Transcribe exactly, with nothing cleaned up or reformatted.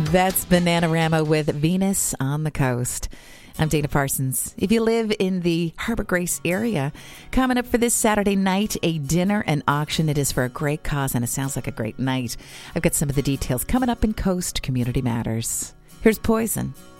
That's Bananarama with Venus on the Coast. I'm Dana Parsons. If you live in the Harbor Grace area, coming up for this Saturday night, a dinner and auction. It is for a great cause, and it sounds like a great night. I've got some of the details coming up in Coast Community Matters. Here's Poison.